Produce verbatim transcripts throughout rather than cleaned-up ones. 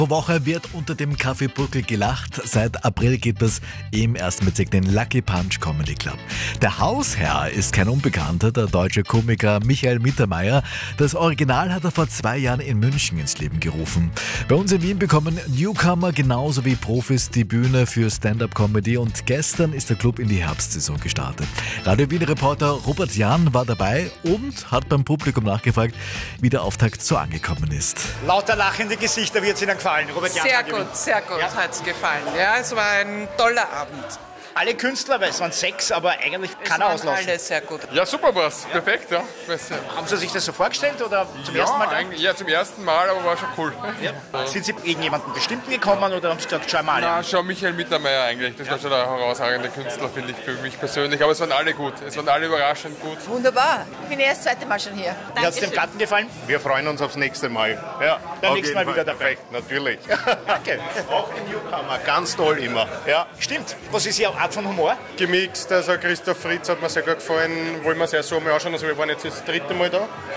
Pro Woche wird unter dem Kaffeebuckel gelacht. Seit April gibt es im ersten Bezirk den Lucky Punch Comedy Club. Der Hausherr ist kein Unbekannter, der deutsche Komiker Michael Mittermeier. Das Original hat er vor zwei Jahren in München ins Leben gerufen. Bei uns in Wien bekommen Newcomer genauso wie Profis die Bühne für Stand-up-Comedy und gestern ist der Club in die Herbstsaison gestartet. Radio Wien-Reporter Robert Jahn war dabei und hat beim Publikum nachgefragt, wie der Auftakt so angekommen ist. Lauter lachende Gesichter, wird es Ihnen gefallen? Robert Jahn, sehr gut, sehr gut ja. hat es gefallen. Ja, es war ein toller Abend. Alle Künstler, weil es waren sechs, aber eigentlich es keiner auslassen. Alle sehr gut. Ja, super war's. Ja. Perfekt, ja. Haben Sie sich das so vorgestellt oder zum ja, ersten Mal? Eigentlich, ja, zum ersten Mal, aber war schon cool. Ja. Ja. Sind Sie gegen jemanden bestimmten gekommen oder haben Sie gesagt, schau mal? Nein, schon Michael Mittermeier eigentlich. Das ja. war schon ein herausragender Künstler, finde ich, für mich persönlich. Aber es waren alle gut. Es waren alle überraschend gut. Wunderbar. Ich bin erst das zweite Mal schon hier. Wie hat es dem Garten gefallen? Wir freuen uns aufs nächste Mal. Ja, beim nächsten Mal wieder dabei. Perfekt, natürlich. Danke. Auch die Newcomer, ganz toll immer. Ja, stimmt. Was ist Ihre Art von Humor? Gemixt, also Christoph Fritz hat mir sehr gut gefallen, wollen wir sehr so mal anschauen, also wir waren jetzt das dritte Mal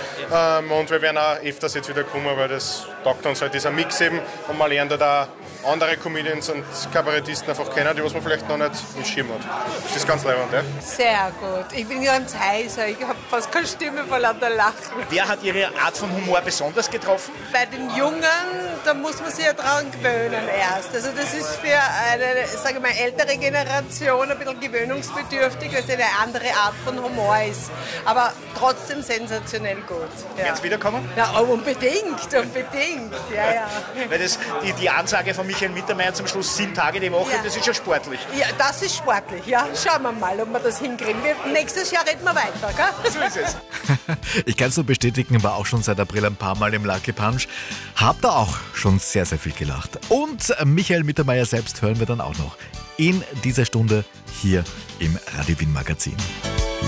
da ähm, und wir werden auch öfters jetzt wieder kommen, weil das taugt uns halt, dieser Mix eben und man lernt da andere Comedians und Kabarettisten einfach kennen, die was man vielleicht noch nicht im Schirm hat. Das ist ganz leibend, ja? Sehr gut. Ich bin ganz heiser, ich habe fast keine Stimme vor lauter Lachen. Wer hat Ihre Art von Humor besonders getroffen? Bei den Jungen, da muss man sich ja dran gewöhnen erst. Also das ist für eine, sage ich mal, ältere Generation ein bisschen gewöhnungsbedürftig, weil es eine andere Art von Humor ist. Aber trotzdem sensationell gut. Ja. Werden Sie wiederkommen? Ja, unbedingt, unbedingt. Ja, ja. Weil das, die, die Ansage von Michael Mittermeier zum Schluss sieben Tage die Woche, ja. das ist ja sportlich. Ja, das ist sportlich. Ja, schauen wir mal, ob wir das hinkriegen. Wir, nächstes Jahr reden wir weiter, gell? So ist es. Ich kann es nur bestätigen, war auch schon seit April ein paar Mal im Lucky Punch. Hab da auch schon sehr, sehr viel gelacht. Und Michael Mittermeier selbst hören wir dann auch noch in dieser Stunde hier im Radio Wien Magazin.